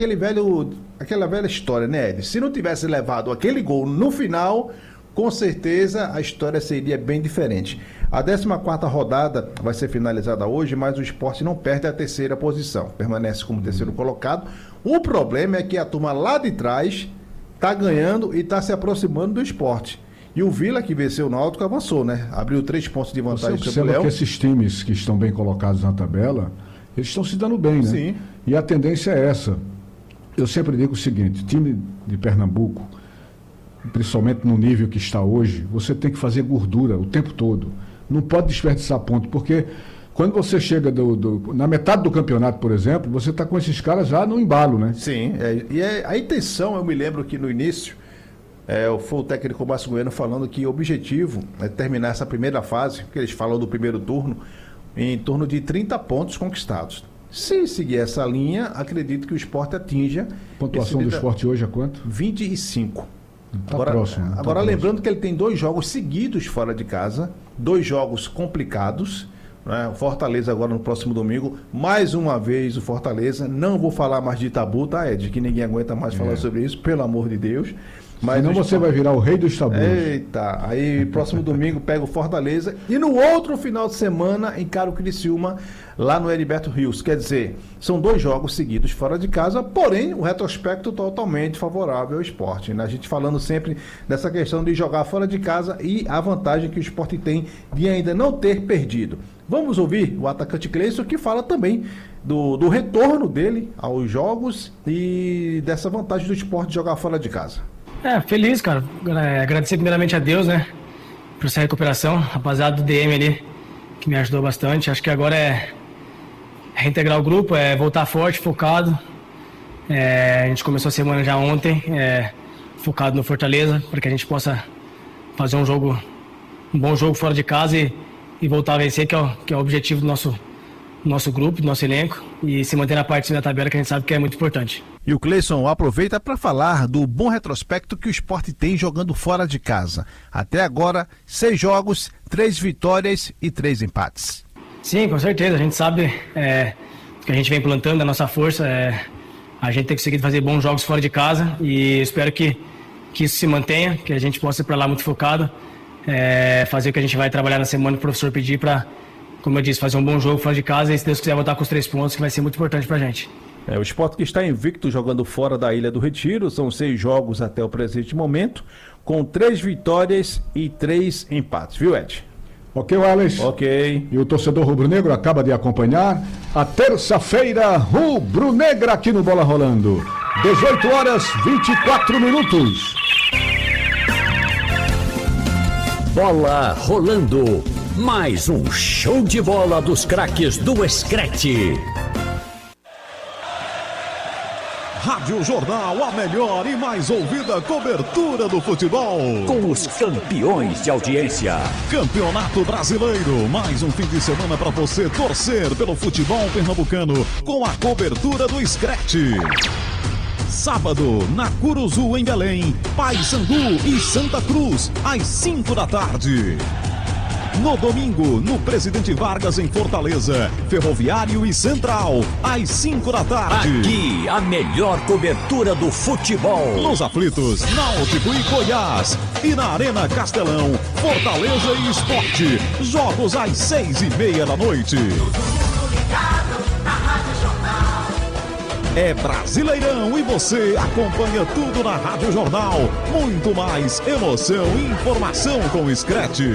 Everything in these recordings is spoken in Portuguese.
aquela velha história, né, Ed? Se não tivesse levado aquele gol no final, com certeza a história seria bem diferente. A 14ª rodada vai ser finalizada hoje, mas o Sport não perde a terceira posição, permanece como terceiro colocado. O problema é que a turma lá de trás está ganhando e está se aproximando do Sport. E o Vila, que venceu o Náutico, avançou, né? Abriu 3 pontos de vantagem sobre o Leão. Você observa que esses times que estão bem colocados na tabela, eles estão se dando bem, né? Sim. E a tendência é essa. Eu sempre digo o seguinte, time de Pernambuco, principalmente no nível que está hoje, você tem que fazer gordura o tempo todo. Não pode desperdiçar ponto, porque quando você chega na metade do campeonato, por exemplo, você está com esses caras já no embalo, né? Sim, a intenção, eu me lembro que no início, foi o técnico Márcio Bueno falando que o objetivo é terminar essa primeira fase, que eles falam do primeiro turno, em torno de 30 pontos conquistados. Se seguir essa linha, acredito que o Sport atinja... A pontuação do Sport hoje é quanto? 25. Tá próximo. Agora lembrando que ele tem 2 jogos seguidos fora de casa, 2 jogos complicados, né? O Fortaleza agora no próximo domingo, mais uma vez o Fortaleza, não vou falar mais de tabu, tá, Ed? Que ninguém aguenta mais falar sobre isso, pelo amor de Deus. Mas senão você vai virar o rei dos tabus. Eita, aí próximo domingo pega o Fortaleza e no outro final de semana encara o Criciúma lá no Heriberto Rios. Quer dizer, são 2 jogos seguidos fora de casa, porém o retrospecto totalmente favorável ao Sport, né? A gente falando sempre dessa questão de jogar fora de casa e a vantagem que o Sport tem de ainda não ter perdido. Vamos ouvir o atacante Cleison, que fala também do retorno dele aos jogos e dessa vantagem do Sport de jogar fora de casa. Feliz, cara. Agradecer primeiramente a Deus, né, por essa recuperação. Rapaziada do DM ali, que me ajudou bastante. Acho que agora é reintegrar o grupo, é voltar forte, focado. A gente começou a semana já ontem, focado no Fortaleza, para que a gente possa fazer um bom jogo fora de casa e voltar a vencer, que é o objetivo do nosso grupo, do nosso elenco, e se manter na parte de cima da tabela, que a gente sabe que é muito importante. E o Cleison aproveita para falar do bom retrospecto que o Sport tem jogando fora de casa. Até agora, 6 jogos, 3 vitórias e 3 empates. Sim, com certeza. A gente sabe que a gente vem plantando a nossa força. A gente tem conseguido fazer bons jogos fora de casa e espero que isso se mantenha, que a gente possa ir para lá muito focado, fazer o que a gente vai trabalhar na semana, o professor pedir para, como eu disse, fazer um bom jogo fora de casa e, se Deus quiser, voltar com os 3 pontos, que vai ser muito importante pra gente. O Sport que está invicto jogando fora da Ilha do Retiro, são 6 jogos até o presente momento, com 3 vitórias e 3 empates, viu, Ed? Ok, Wallace? Ok. E o torcedor rubro-negro acaba de acompanhar a terça-feira rubro-negra aqui no Bola Rolando. 18h24. Bola Rolando. Mais um show de bola dos craques do Screte. Rádio Jornal, a melhor e mais ouvida cobertura do futebol. Com os campeões de audiência. Campeonato Brasileiro, mais um fim de semana para você torcer pelo futebol pernambucano com a cobertura do Screte. Sábado, na Curuzu, em Belém, Paysandu e Santa Cruz, às 5 da tarde. No domingo, no Presidente Vargas, em Fortaleza, Ferroviário e Central, às 5 da tarde. Aqui, a melhor cobertura do futebol. Nos aflitos, Náutico e Goiás. E na Arena Castelão, Fortaleza e Sport. Jogos às 6:30 da noite. É Brasileirão e você acompanha tudo na Rádio Jornal. Muito mais emoção e informação com o Screte.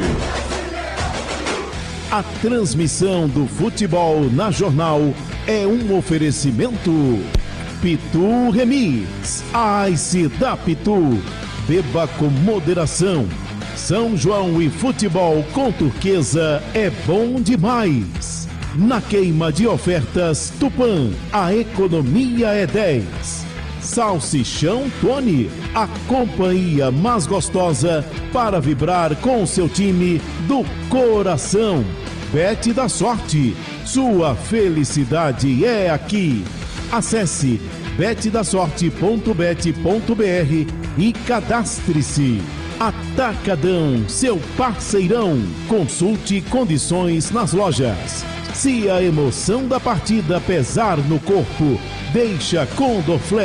A transmissão do futebol na Jornal é um oferecimento Pitu Remix, Ice da Pitu, beba com moderação. São João e futebol com Turquesa é bom demais. Na queima de ofertas Tupã, a economia é 10. Salsichão Tony, a companhia mais gostosa para vibrar com o seu time do coração. Bet da Sorte, sua felicidade é aqui. Acesse betdasorte.bet.br e cadastre-se. Atacadão, seu parceirão. Consulte condições nas lojas. Se a emoção da partida pesar no corpo, deixa Condorflex.